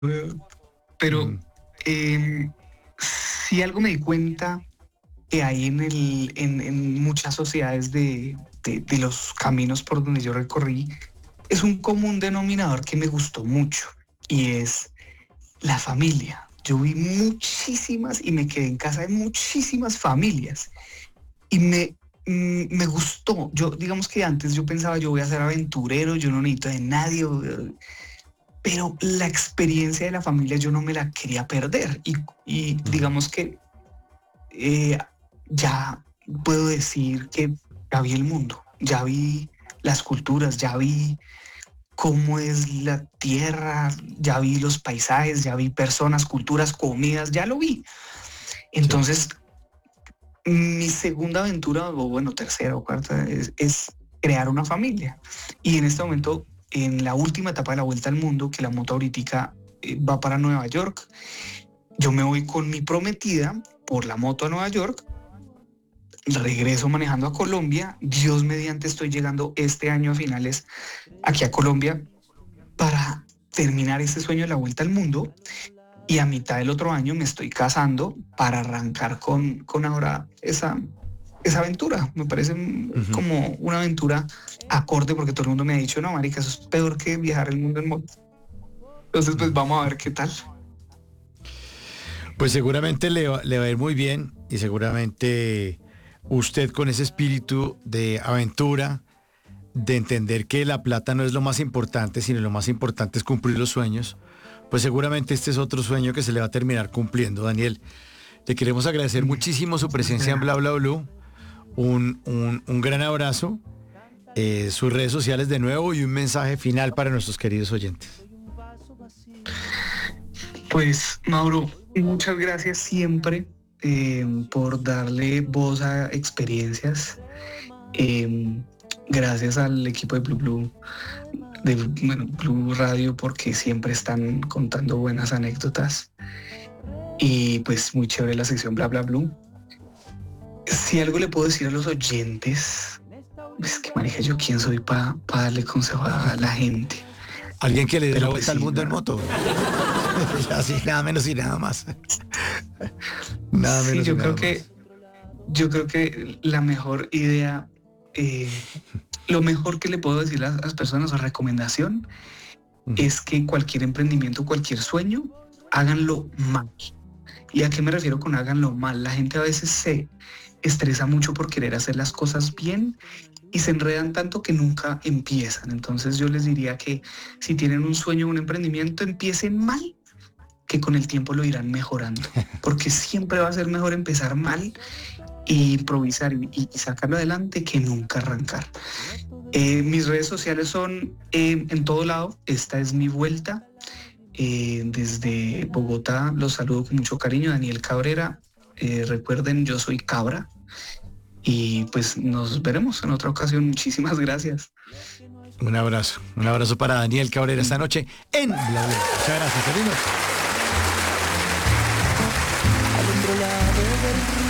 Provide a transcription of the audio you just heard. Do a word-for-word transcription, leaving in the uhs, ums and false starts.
Pero Mm, eh, si algo me di cuenta que hay en, el, en, en muchas sociedades de, de, de los caminos por donde yo recorrí, es un común denominador que me gustó mucho y es la familia. Yo vi muchísimas y me quedé en casa de muchísimas familias y me, mm, me gustó. Yo, digamos que antes yo pensaba, yo voy a ser aventurero, yo no necesito de nadie, eh, pero la experiencia de la familia yo no me la quería perder. Y, y ujú. digamos que eh, ya puedo decir que ya vi el mundo, ya vi las culturas, ya vi cómo es la tierra, ya vi los paisajes, ya vi personas, culturas, comidas, ya lo vi. Sí. Entonces, mi segunda aventura, o bueno, tercera o cuarta, es, es crear una familia. Y en este momento, en la última etapa de la vuelta al mundo, que la moto ahorita eh, va para Nueva York, yo me voy con mi prometida por la moto a Nueva York, regreso manejando a Colombia, Dios mediante estoy llegando este año a finales aquí a Colombia para terminar este sueño de la vuelta al mundo y a mitad del otro año me estoy casando para arrancar con, con ahora esa, esa aventura. Me parece Ujú. como una aventura acorde porque todo el mundo me ha dicho, no, marica, eso es peor que viajar el mundo en moto. Entonces, pues vamos a ver qué tal. Pues seguramente le va, le va a ir muy bien y seguramente usted con ese espíritu de aventura, de entender que la plata no es lo más importante, sino lo más importante es cumplir los sueños, pues seguramente este es otro sueño que se le va a terminar cumpliendo, Daniel. Le queremos agradecer muchísimo su Muchas presencia en Bla gracias. Bla Blue, un, un, un gran abrazo, eh, sus redes sociales de nuevo y un mensaje final para nuestros queridos oyentes. Pues, Mauro, muchas gracias siempre eh, por darle voz a experiencias. Eh, Gracias al equipo de Blue Blue, de bueno, Blue Radio, porque siempre están contando buenas anécdotas. Y pues muy chévere la sección Bla Bla Blue. Si algo le puedo decir a los oyentes, es que maneja yo quién soy para pa darle consejo a la gente. Alguien que le dé la Pero pues vuelta al sí, mundo en la- moto. Así, nada menos y nada más. Nada sí, menos y yo creo nada que más. yo creo que la mejor idea, eh, lo mejor que le puedo decir a las personas o recomendación Ujú. es que cualquier emprendimiento, cualquier sueño, háganlo mal. ¿Y a qué me refiero con háganlo mal? La gente a veces se estresa mucho por querer hacer las cosas bien y se enredan tanto que nunca empiezan. Entonces yo les diría que si tienen un sueño, un emprendimiento, empiecen mal, que con el tiempo lo irán mejorando, porque siempre va a ser mejor empezar mal e improvisar y, y sacarlo adelante que nunca arrancar. Eh, mis redes sociales son eh, en todo lado. Esta es mi vuelta. Eh, desde Bogotá los saludo con mucho cariño, Daniel Cabrera. Eh, recuerden, yo soy Cabra y pues nos veremos en otra ocasión. Muchísimas gracias. Un abrazo. Un abrazo para Daniel Cabrera esta noche en Bla Bla. Muchas gracias, feliz noche.